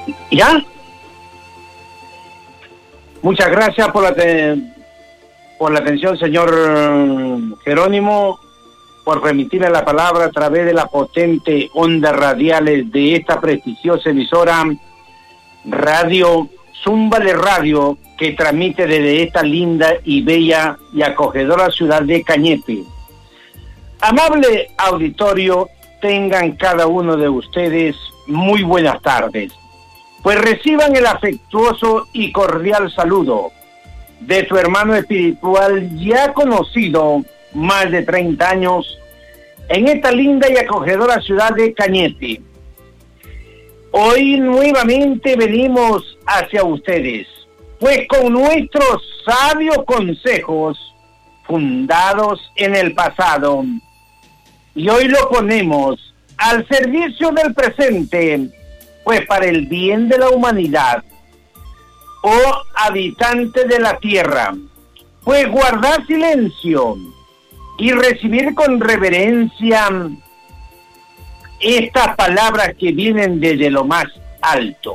¿Ya? Muchas gracias por la atención, señor Jerónimo, por remitirme la palabra a través de las potentes ondas radiales de esta prestigiosa emisora Radio Zúmbale Radio, que transmite desde esta linda y bella y acogedora ciudad de Cañete. Amable auditorio, tengan cada uno de ustedes muy buenas tardes, pues reciban el afectuoso y cordial saludo de tu hermano espiritual ya conocido más de 30 años en esta linda y acogedora ciudad de Cañete. Hoy nuevamente venimos hacia ustedes, pues con nuestros sabios consejos fundados en el pasado, y hoy lo ponemos al servicio del presente, pues para el bien de la humanidad. Oh habitante de la tierra, pues guardar silencio y recibir con reverencia estas palabras que vienen desde lo más alto.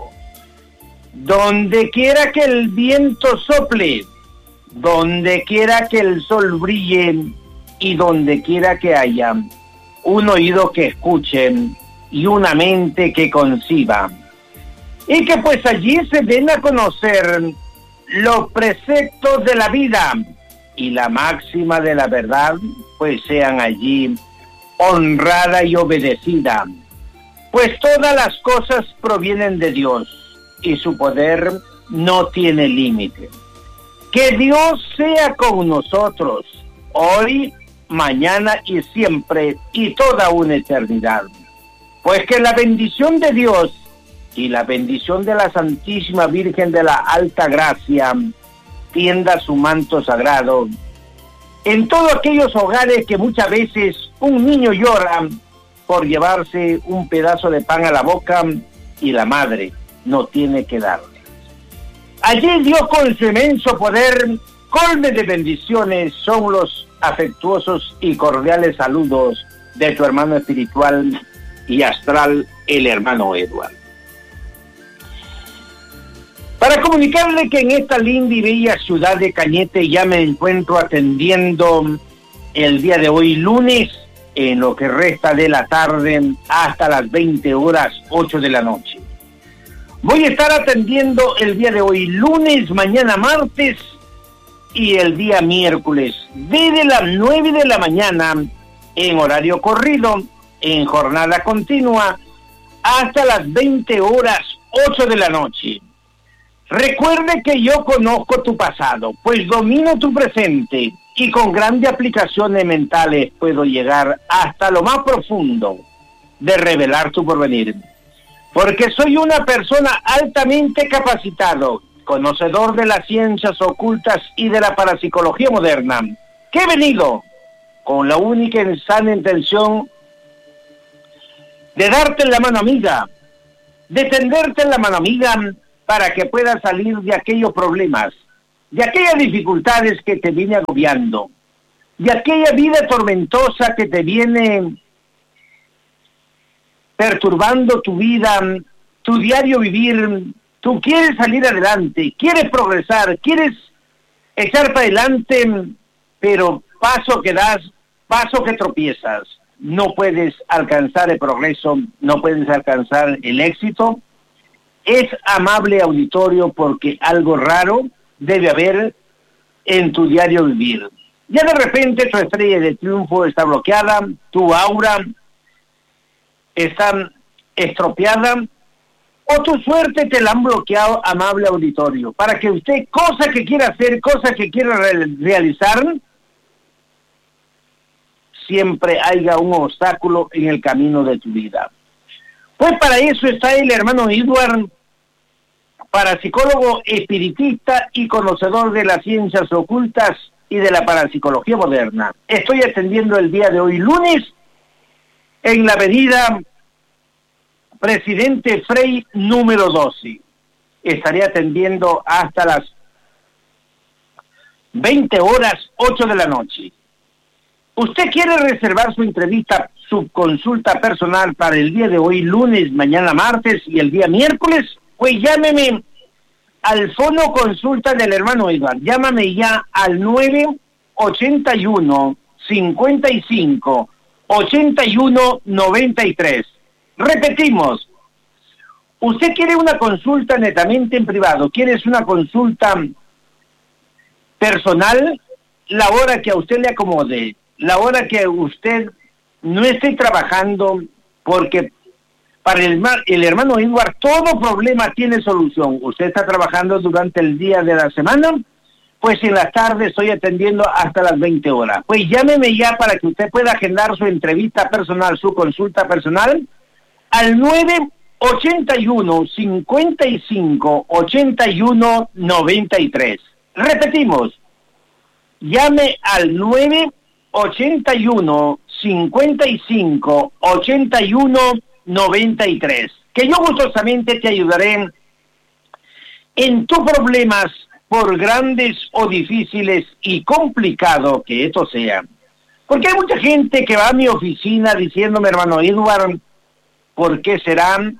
Donde quiera que el viento sople, donde quiera que el sol brille y donde quiera que haya un oído que escuche y una mente que conciba, y que pues allí se den a conocer los preceptos de la vida y la máxima de la verdad, pues sean allí honrada y obedecida, pues todas las cosas provienen de Dios y su poder no tiene límite. Que Dios sea con nosotros hoy, mañana y siempre y toda una eternidad, pues que la bendición de Dios y la bendición de la Santísima Virgen de la Alta Gracia tienda su manto sagrado en todos aquellos hogares que muchas veces un niño llora por llevarse un pedazo de pan a la boca y la madre no tiene que darle. Allí Dios con su inmenso poder colme de bendiciones. Son los afectuosos y cordiales saludos de tu hermano espiritual y astral, el hermano Edward. Para comunicarle que en esta linda y bella ciudad de Cañete ya me encuentro atendiendo el día de hoy, lunes, en lo que resta de la tarde hasta las 20:08 de la noche. Voy a estar atendiendo el día de hoy, lunes, mañana martes y el día miércoles, desde las 9 de la mañana en horario corrido, en jornada continua, hasta las 20:08 de la noche. Recuerde que yo conozco tu pasado, pues domino tu presente y con grandes aplicaciones mentales puedo llegar hasta lo más profundo de revelar tu porvenir. Porque soy una persona altamente capacitado, conocedor de las ciencias ocultas y de la parapsicología moderna, que he venido con la única y sana intención de darte la mano amiga, de tenderte la mano amiga, para que puedas salir de aquellos problemas, de aquellas dificultades que te viene agobiando, de aquella vida tormentosa que te viene perturbando tu vida, tu diario vivir. Tú quieres salir adelante, quieres progresar, quieres echar para adelante, pero paso que das, paso que tropiezas, no puedes alcanzar el progreso, no puedes alcanzar el éxito. Es, amable auditorio, porque algo raro debe haber en tu diario vivir. Ya de repente tu estrella de triunfo está bloqueada, tu aura está estropeada, o tu suerte te la han bloqueado, amable auditorio, para que usted, cosa que quiera hacer, cosa que quiera realizar, siempre haya un obstáculo en el camino de tu vida. Pues para eso está el hermano Edward, parapsicólogo espiritista y conocedor de las ciencias ocultas y de la parapsicología moderna. Estoy atendiendo el día de hoy, lunes, en la avenida Presidente Frey, número 12. Estaré atendiendo hasta las 20:08 de la noche. ¿Usted quiere reservar su entrevista, su consulta personal para el día de hoy, lunes, mañana martes y el día miércoles? Pues llámeme al fono consulta del hermano Edward. Llámame ya al 981 55 81 93. Repetimos. Usted quiere una consulta netamente en privado, quieres una consulta personal, la hora que a usted le acomode, la hora que usted no esté trabajando, porque para el hermano Edward todo problema tiene solución. Usted está trabajando durante el día de la semana, pues en la tarde estoy atendiendo hasta las 20 horas. Pues llámeme ya para que usted pueda agendar su entrevista personal, su consulta personal, al 981 55 81 93. Repetimos, llame al 981 55 81 93, que yo gustosamente te ayudaré en tus problemas, por grandes o difíciles y complicado que esto sea. Porque hay mucha gente que va a mi oficina diciéndome, hermano Edward, ¿por qué será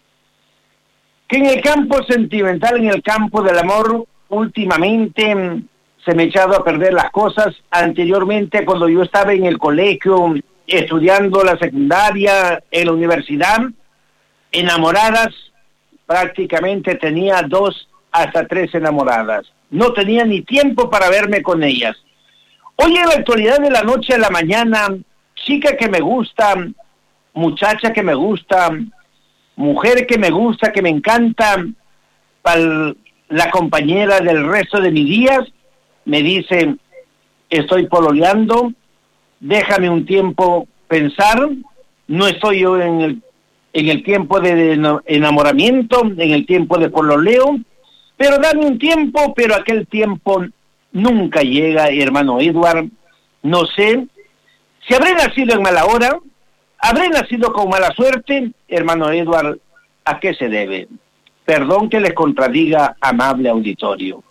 que en el campo sentimental, en el campo del amor, últimamente se me ha echado a perder las cosas? Anteriormente, cuando yo estaba en el colegio, estudiando la secundaria, en la universidad, enamoradas, prácticamente tenía 2 hasta 3 enamoradas. No tenía ni tiempo para verme con ellas. Hoy en la actualidad, de la noche a la mañana, chica que me gusta, muchacha que me gusta, mujer que me gusta, que me encanta, para la compañera del resto de mis días, me dice, estoy pololeando, déjame un tiempo pensar, no estoy yo en el tiempo de enamoramiento, en el tiempo de pololeo, pero dame un tiempo, pero aquel tiempo nunca llega, hermano Edward. No sé si habré nacido en mala hora, habré nacido con mala suerte, hermano Edward. ¿A qué se debe? Perdón que les contradiga, amable auditorio.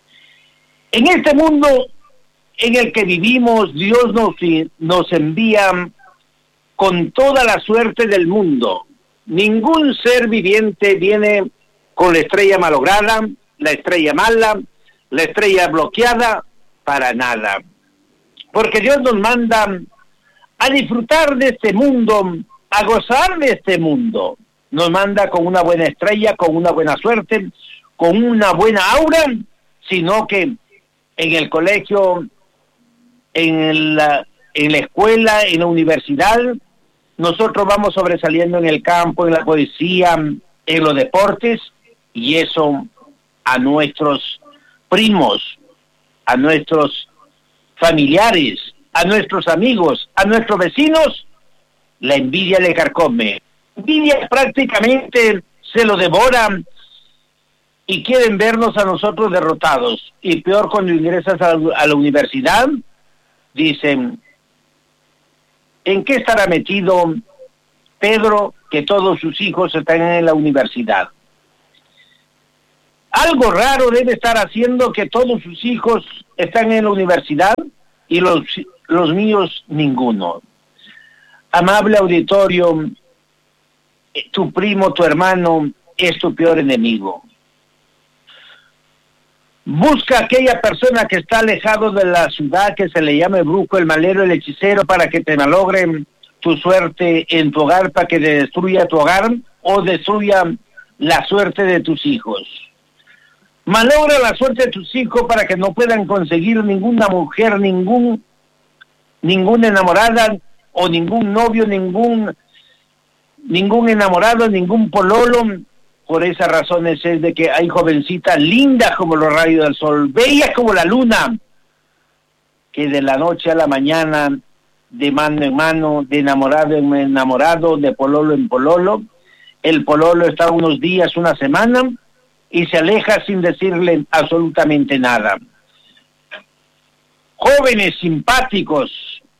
En este mundo en el que vivimos, Dios nos envía con toda la suerte del mundo. Ningún ser viviente viene con la estrella malograda, la estrella mala, la estrella bloqueada, para nada. Porque Dios nos manda a disfrutar de este mundo, a gozar de este mundo. Nos manda con una buena estrella, con una buena suerte, con una buena aura, sino que en el colegio, en la escuela, en la universidad, nosotros vamos sobresaliendo en el campo, en la poesía, en los deportes, y eso a nuestros primos, a nuestros familiares, a nuestros amigos, a nuestros vecinos, la envidia le carcome. Envidia prácticamente se lo devora y quieren vernos a nosotros derrotados. Y peor, cuando ingresas a la universidad, dicen, ¿en qué estará metido Pedro que todos sus hijos están en la universidad? Algo raro debe estar haciendo que todos sus hijos están en la universidad y los míos ninguno. Amable auditorio, tu primo, tu hermano, es tu peor enemigo. Busca aquella persona que está alejado de la ciudad, que se le llama el brujo, el malero, el hechicero, para que te malogren tu suerte en tu hogar, para que te destruya tu hogar o destruya la suerte de tus hijos. Malogra la suerte de tus hijos para que no puedan conseguir ninguna mujer, ninguna enamorada, o ningún novio, ningún enamorado, ningún pololo. Por esas razones es de que hay jovencitas lindas como los rayos del sol, bellas como la luna, que de la noche a la mañana, de mano en mano, de enamorado en enamorado, de pololo en pololo, el pololo está unos días, una semana, y se aleja sin decirle absolutamente nada. Jóvenes simpáticos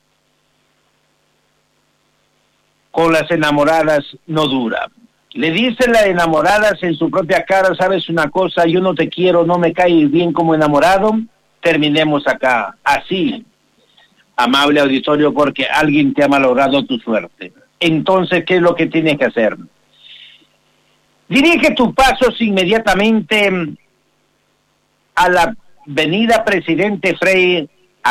con las enamoradas no dura. Le dicen las enamoradas en su propia cara, ¿sabes una cosa? Yo no te quiero, no me caes bien como enamorado, terminemos acá. Así, amable auditorio, porque alguien te ha malogrado tu suerte. Entonces, ¿qué es lo que tienes que hacer? Dirige tus pasos inmediatamente a la avenida Presidente Frei,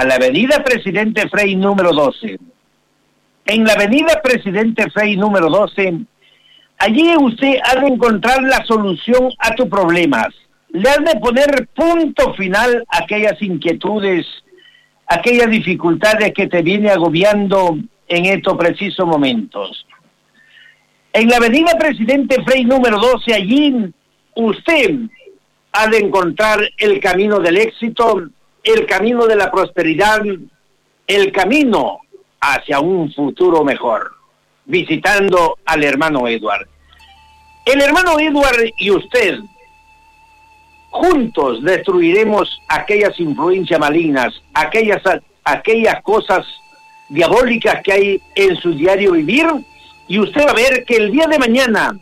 número 12. En la avenida Presidente Frei número 12, allí usted ha de encontrar la solución a tus problemas. Le has de poner punto final a aquellas inquietudes, aquellas dificultades que te viene agobiando en estos precisos momentos. En la avenida Presidente Frei número 12, allí usted ha de encontrar el camino del éxito, el camino de la prosperidad, el camino hacia un futuro mejor, visitando al hermano Edward. El hermano Edward y usted, juntos destruiremos aquellas influencias malignas, aquellas cosas diabólicas que hay en su diario vivir, y usted va a ver que el día de mañana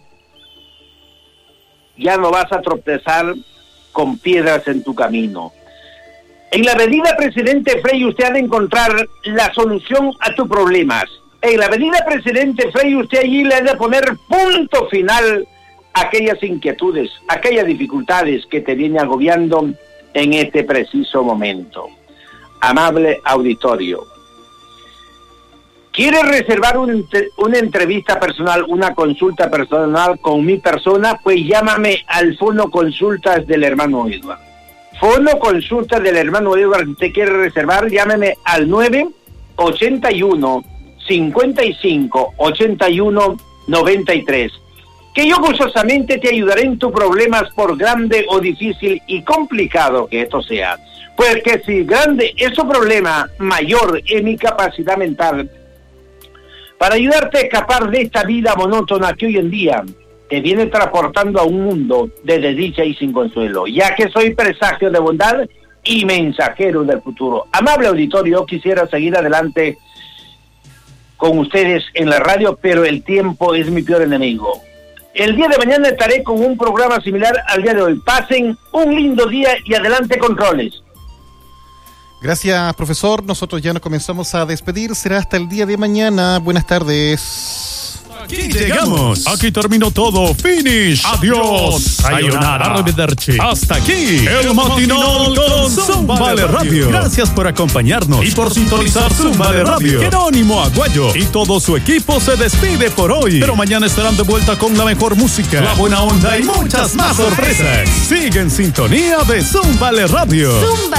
ya no vas a tropezar con piedras en tu camino. En la avenida Presidente Frei usted ha de encontrar la solución a tus problemas. En la avenida Presidente Frei usted allí le ha de poner punto final a aquellas inquietudes, aquellas dificultades que te vienen agobiando en este preciso momento. Amable auditorio, ¿quieres reservar una entrevista personal, una consulta personal con mi persona? Pues llámame al Fono Consultas del hermano Edward. Fono Consultas del hermano Edward, si usted quiere reservar, llámeme al 981 55 81 93. Que yo gustosamente te ayudaré en tus problemas, por grande o difícil y complicado que esto sea. Pues que si grande es tu problema, mayor es mi capacidad mental para ayudarte a escapar de esta vida monótona que hoy en día te viene transportando a un mundo de desdicha y sin consuelo, ya que soy presagio de bondad y mensajero del futuro. Amable auditorio, quisiera seguir adelante con ustedes en la radio, pero el tiempo es mi peor enemigo. El día de mañana estaré con un programa similar al día de hoy. Pasen un lindo día y adelante controles. Gracias, profesor. Nosotros ya nos comenzamos a despedir. Será hasta el día de mañana. Buenas tardes. Aquí llegamos. Aquí terminó todo. Finish. Adiós. Sayonara. Arrivederci. Hasta aquí el matinal con Zumbale Radio. Gracias por acompañarnos y por sintonizar Zumbale Radio. Jerónimo Aguayo y todo su equipo se despide por hoy. Pero mañana estarán de vuelta con la mejor música, la buena onda y muchas más sorpresas. Sigue en sintonía de Zumbale Radio.